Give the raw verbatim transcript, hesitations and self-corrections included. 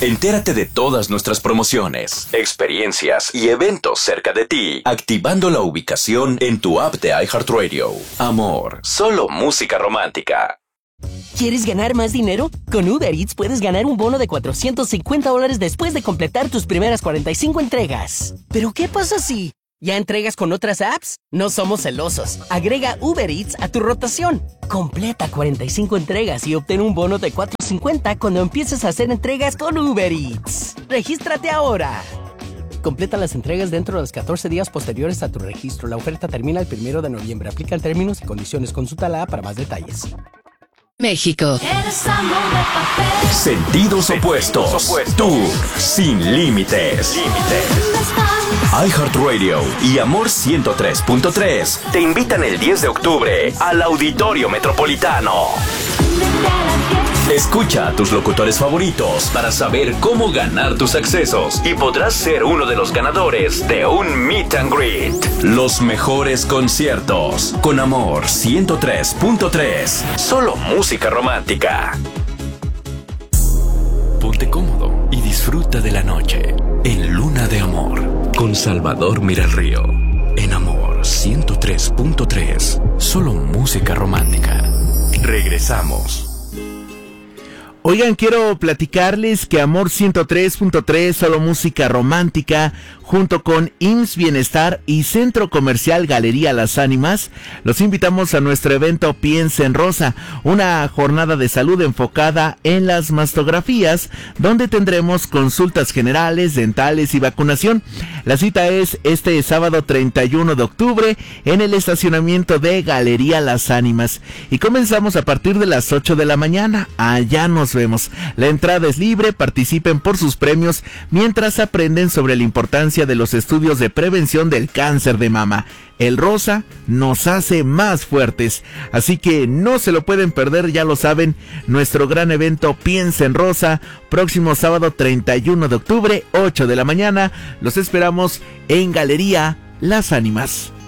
Entérate de todas nuestras promociones, experiencias y eventos cerca de ti, activando la ubicación en tu app de iHeartRadio. Amor, solo música romántica. ¿Quieres ganar más dinero? Con Uber Eats puedes ganar un bono de cuatrocientos cincuenta dólares después de completar tus primeras cuarenta y cinco entregas. ¿Pero qué pasa si ya entregas con otras apps? No somos celosos. Agrega Uber Eats a tu rotación. Completa cuarenta y cinco entregas y obtén un bono de cuatrocientos cincuenta cuando empieces a hacer entregas con Uber Eats. ¡Regístrate ahora! Completa las entregas dentro de los catorce días posteriores a tu registro. La oferta termina el primero de noviembre. Aplican términos y condiciones. Consulta la app para más detalles. México. Sentidos opuestos. Tú, sin límites. iHeartRadio y Amor ciento tres punto tres te invitan el diez de octubre al Auditorio Metropolitano. Escucha a tus locutores favoritos para saber cómo ganar tus accesos y podrás ser uno de los ganadores de un Meet and Greet. Los mejores conciertos con Amor ciento tres punto tres. Solo música romántica. Ponte cómodo y disfruta de la noche en Luna de Amor con Salvador Miralrío. En Amor ciento tres punto tres. Solo música romántica. Regresamos. Oigan, quiero platicarles que Amor ciento tres punto tres, solo música romántica, junto con I M S S Bienestar y Centro Comercial Galería Las Ánimas, los invitamos a nuestro evento Piensa en Rosa, una jornada de salud enfocada en las mastografías, donde tendremos consultas generales, dentales y vacunación. La cita es este sábado treinta y uno de octubre en el estacionamiento de Galería Las Ánimas y comenzamos a partir de las ocho de la mañana. Allá nos vemos. La entrada es libre, participen por sus premios mientras aprenden sobre la importancia de los estudios de prevención del cáncer de mama. El rosa nos hace más fuertes, así que no se lo pueden perder, ya lo saben, nuestro gran evento Piensa en Rosa, próximo sábado treinta y uno de octubre, ocho de la mañana, los esperamos en Galería Las Ánimas.